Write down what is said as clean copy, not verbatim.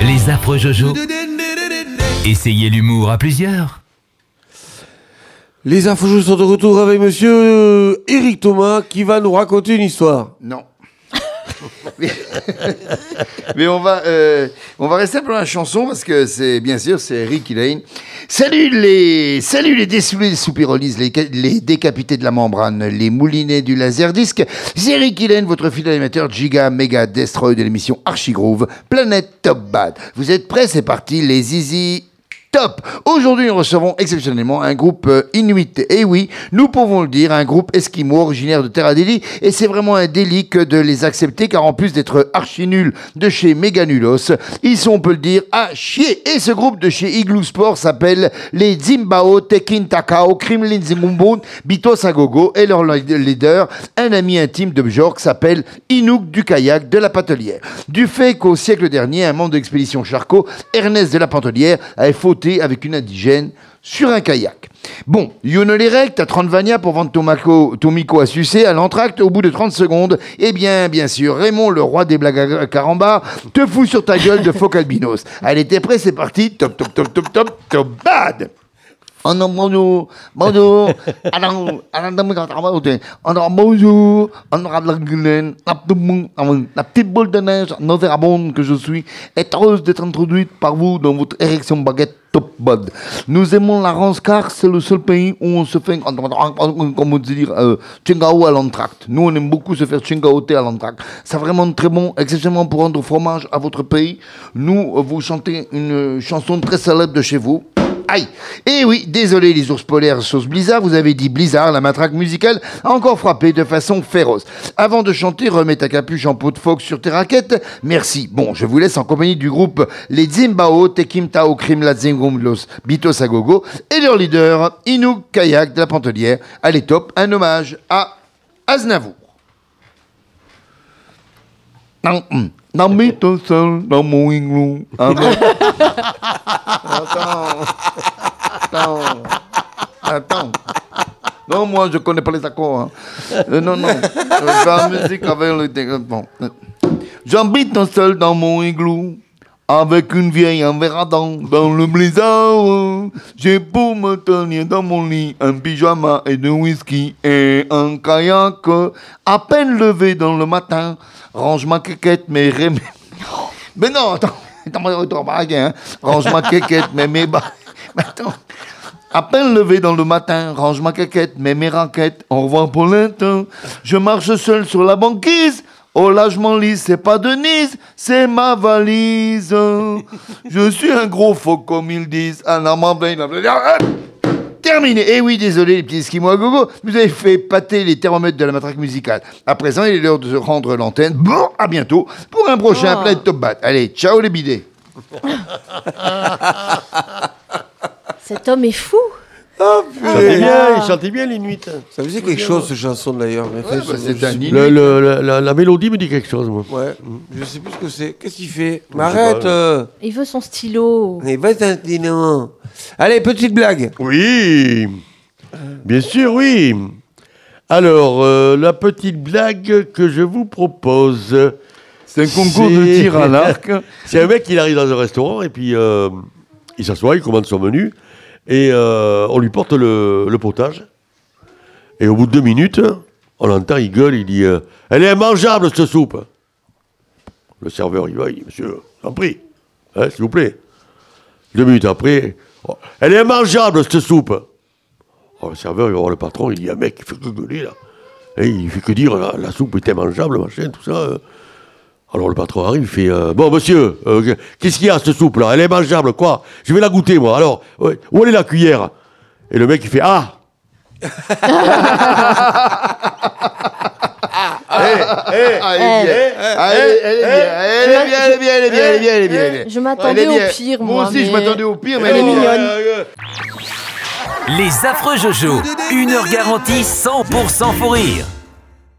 Les affreux Jojo. Essayez l'humour à plusieurs. Les infos Jojo sont de retour avec monsieur Eric Thomas qui va nous raconter une histoire. Non. Mais on va rester un peu dans la chanson parce que c'est bien sûr c'est Eric Elaine. Salut les dessoulés des soupirolises, les décapités de la membrane, les moulinets du laserdisc. C'est Eric Elaine, votre fidèle animateur Giga Mega Destroy de l'émission Archigroove, Planète Top Bad. Vous êtes prêts? C'est parti, les zizi. Top! Aujourd'hui, nous recevons exceptionnellement un groupe Inuit. Et oui, nous pouvons le dire, un groupe esquimau originaire de Terre Adélie. Et c'est vraiment un délit que de les accepter, car en plus d'être archi nuls de chez Meganulos, ils sont, on peut le dire, à chier. Et ce groupe de chez Igloo Sport s'appelle les Zimbao Tekin Takao Kremlin Zimumbon Bitos Agogo. Et leur leader, un ami intime de Bjork, s'appelle Inouk du kayak de la Pantelière. Du fait qu'au siècle dernier, un membre de l'expédition Charcot, Ernest de la Pantelière, avait fauté avec une indigène sur un kayak. Bon, Yono les règles, t'as 30 vania pour vendre ton mico à sucer à l'entracte au bout de 30 secondes. Eh bien sûr, Raymond, le roi des blagues à carambar, te fout sur ta gueule de phoque albinos. Allez, t'es prêt, c'est parti. Top bad. Bonjour. Bonjour, la petite boule de neige nauséabonde que je suis est heureuse d'être introduite par vous dans votre érection baguette top bad. Nous aimons la France car c'est le seul pays où on se fait, comment dire, chingao à l'entracte. Nous, on aime beaucoup se faire chingaoter à l'entracte. C'est vraiment très bon, exceptionnellement pour rendre fromage à votre pays. Nous, vous chantez une chanson très célèbre de chez vous. Aïe. Et oui, désolé les ours polaires sauce Blizzard, vous avez dit Blizzard, la matraque musicale a encore frappé de façon féroce. Avant de chanter, remets ta capuche en peau de phoque sur tes raquettes. Merci. Bon, je vous laisse en compagnie du groupe les Zimbao Tekim Tao Krimla Zingumlos Bitos Agogo et leur leader Inouk Kayak de la Pantelière. Allez top, un hommage à Aznavour. N'habite seul dans mon igloo. Attends. Non, moi, je connais pas les accords. Hein. Non. Je fais la musique avec le... Bon. J'habite seul dans mon igloo, avec une vieille en verradon dans le blizzard. J'ai pour me tenir dans mon lit un pyjama et de whisky et un kayak. À peine levé dans le matin, range ma quéquette, mais Mais non, attends, hein. Range ma quéquette, mais mes bas. Attends. À peine levé dans le matin, range ma quéquette, mais mes raquettes. Au revoir Paulette. Je marche seul sur la banquise. Oh là, je m'enlise, c'est pas Denise, c'est ma valise. Je suis un gros phoque, comme ils disent. Ah non, terminé. Eh oui, désolé les petits esquimaux à gogo, vous avez fait pâter les thermomètres de la matraque musicale. À présent, il est l'heure de rendre l'antenne. Bon, à bientôt pour un prochain Planète Top Bat. Allez, ciao les bidets. Cet homme est fou. Ah, il chantait bien l'Inuit. Ça faisait quelque chose, cette chanson d'ailleurs. C'est un Inuit. La mélodie me dit quelque chose, moi. Ouais, je sais plus ce que c'est. Qu'est-ce qu'il fait? Mais arrête. Il veut son stylo. Il va ton stylo. Allez, petite blague. Oui, bien sûr, oui. Alors, la petite blague que je vous propose... C'est un concours de tir à l'arc. C'est un mec qui arrive dans un restaurant et puis il s'assoit, il commande son menu et on lui porte le potage. Et au bout de 2 minutes, on l'entend, il gueule, il dit « Elle est immangeable, cette soupe !» Le serveur, il va, il dit « Monsieur, j'en prie, hein, s'il vous plaît. » 2 minutes après, oh, « Elle est immangeable, cette soupe !» Oh, le serveur, il va voir le patron, il dit « Ah mec, il fait que gueuler, là. Et il fait que dire, la soupe est immangeable, machin, tout ça. » Alors le patron arrive, il fait bon monsieur, qu'est-ce qu'il y a cette soupe là? Elle est mangeable quoi? Je vais la goûter moi. Alors où est la cuillère? Et le mec il fait ah. Elle est bien. Je m'attendais au pire, moi. Moi aussi, je m'attendais au pire, mais elle est mignonne. Les affreux Jojo. 1 heure garantie 100% fou rire.